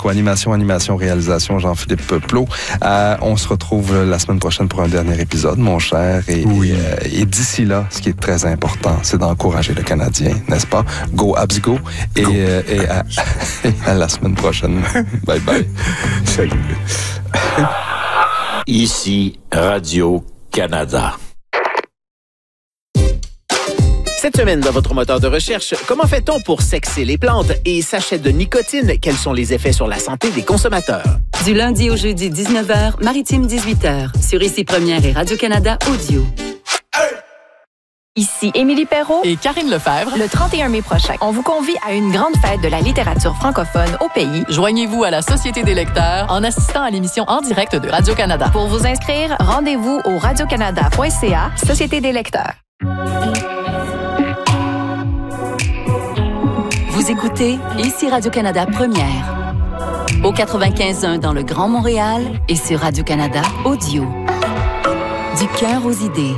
co-animation, animation, réalisation, Jean-Philippe Plot. On se retrouve la semaine prochaine pour un dernier épisode, mon cher. Et d'ici là, ce qui est très important, c'est d'encourager le Canadien, n'est-ce pas? Go Habs go! Et à la semaine prochaine. Bye bye. Salut. Ici Radio-Canada. Cette semaine, dans votre moteur de recherche, comment fait-on pour sexer les plantes et sachets de nicotine? Quels sont les effets sur la santé des consommateurs? Du lundi au jeudi, 19h, Maritime 18h, sur Ici Première et Radio-Canada Audio. Ici Émilie Perrault et Karine Lefebvre. Le 31 mai prochain, on vous convie à une grande fête de la littérature francophone au pays. Joignez-vous à la Société des lecteurs en assistant à l'émission en direct de Radio-Canada. Pour vous inscrire, rendez-vous au radiocanada.ca, Société des lecteurs. Vous écoutez Ici Radio-Canada Première. Au 95.1 dans le Grand Montréal et sur Radio-Canada Audio. Du cœur aux idées.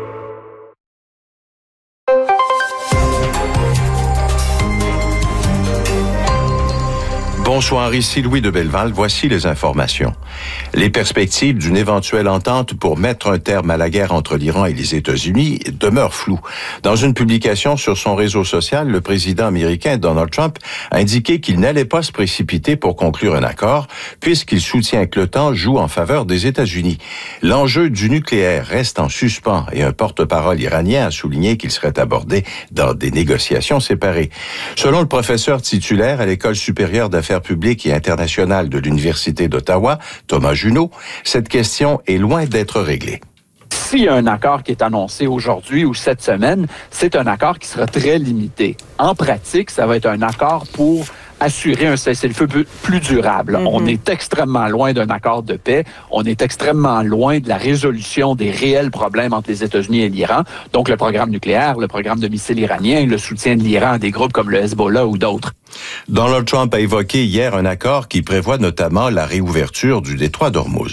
Bonsoir, ici Louis de Belleval. Voici les informations. Les perspectives d'une éventuelle entente pour mettre un terme à la guerre entre l'Iran et les États-Unis demeurent floues. Dans une publication sur son réseau social, le président américain Donald Trump a indiqué qu'il n'allait pas se précipiter pour conclure un accord, puisqu'il soutient que l'OTAN joue en faveur des États-Unis. L'enjeu du nucléaire reste en suspens et un porte-parole iranien a souligné qu'il serait abordé dans des négociations séparées. Selon le professeur titulaire à l'École supérieure d'affaires publiques et internationales de l'Université d'Ottawa, Thomas Junot, cette question est loin d'être réglée. S'il y a un accord qui est annoncé aujourd'hui ou cette semaine, c'est un accord qui sera très limité. En pratique, ça va être un accord pour assurer un cessez-le-feu plus durable. On est extrêmement loin d'un accord de paix. On est extrêmement loin de la résolution des réels problèmes entre les États-Unis et l'Iran. Donc, le programme nucléaire, le programme de missiles iranien, le soutien de l'Iran à des groupes comme le Hezbollah ou d'autres. Donald Trump a évoqué hier un accord qui prévoit notamment la réouverture du détroit d'Ormuz.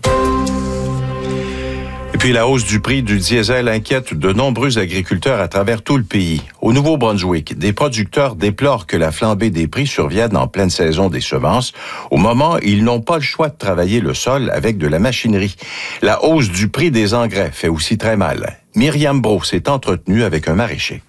Et puis la hausse du prix du diesel inquiète de nombreux agriculteurs à travers tout le pays. Au Nouveau-Brunswick, des producteurs déplorent que la flambée des prix survienne en pleine saison des semences, au moment où ils n'ont pas le choix de travailler le sol avec de la machinerie. La hausse du prix des engrais fait aussi très mal. Myriam Brault s'est entretenue avec un maraîcher.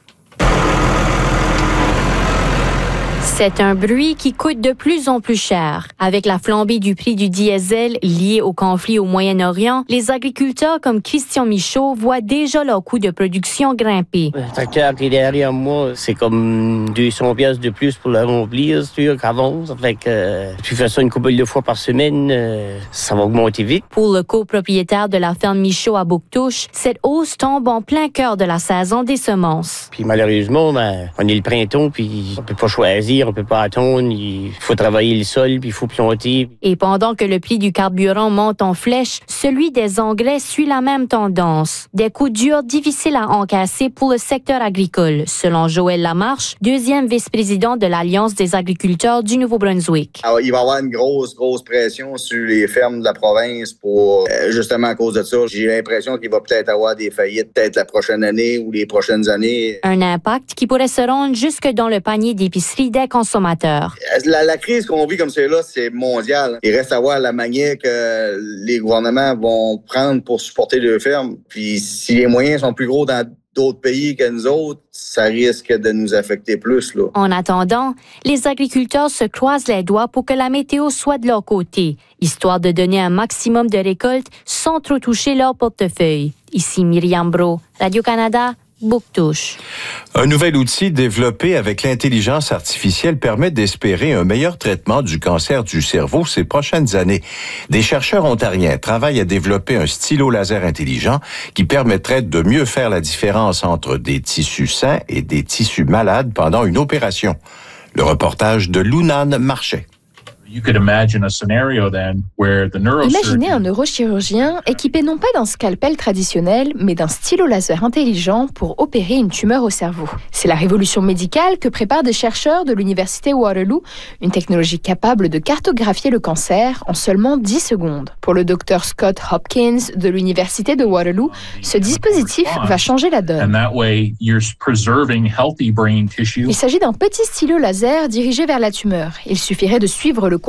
C'est un bruit qui coûte de plus en plus cher. Avec la flambée du prix du diesel lié au conflit au Moyen-Orient, les agriculteurs comme Christian Michaud voient déjà leur coût de production grimper. Le tracteur qui est derrière moi, c'est comme 200 pièces de plus pour le remplir, c'est sûr, qu'avant. Ça fait que tu fais ça une couple de fois par semaine, ça va augmenter vite. Pour le copropriétaire de la ferme Michaud à Bouctouche, cette hausse tombe en plein cœur de la saison des semences. Puis malheureusement, on est le printemps, puis on peut pas choisir, on peut pas attendre, il faut travailler le sol, puis il faut planter. Et pendant que le prix du carburant monte en flèche, celui des engrais suit la même tendance. Des coups durs difficiles à encaisser pour le secteur agricole, selon Joël Lamarche, deuxième vice-président de l'Alliance des agriculteurs du Nouveau-Brunswick. Alors, il va y avoir une grosse pression sur les fermes de la province pour, justement à cause de ça, j'ai l'impression qu'il va peut-être avoir des faillites peut-être la prochaine année ou les prochaines années. Un impact qui pourrait se rendre jusque dans le panier d'épicerie des consommateurs. La crise qu'on vit comme celle-là, c'est mondial. Il reste à voir la manière que les gouvernements vont prendre pour supporter leurs fermes. Puis si les moyens sont plus gros dans d'autres pays que nous autres, ça risque de nous affecter plus, là. En attendant, les agriculteurs se croisent les doigts pour que la météo soit de leur côté, histoire de donner un maximum de récoltes sans trop toucher leur portefeuille. Ici Myriam Brault, Radio-Canada, Bouctouche. Un nouvel outil développé avec l'intelligence artificielle permet d'espérer un meilleur traitement du cancer du cerveau ces prochaines années. Des chercheurs ontariens travaillent à développer un stylo laser intelligent qui permettrait de mieux faire la différence entre des tissus sains et des tissus malades pendant une opération. Le reportage de Lounan Marchais. Imaginez un neurochirurgien équipé non pas d'un scalpel traditionnel, mais d'un stylo laser intelligent pour opérer une tumeur au cerveau. C'est la révolution médicale que préparent des chercheurs de l'Université Waterloo, une technologie capable de cartographier le cancer en seulement 10 secondes. Pour le docteur Scott Hopkins de l'Université de Waterloo, ce dispositif va changer la donne. Il s'agit d'un petit stylo laser dirigé vers la tumeur. Il suffirait de suivre le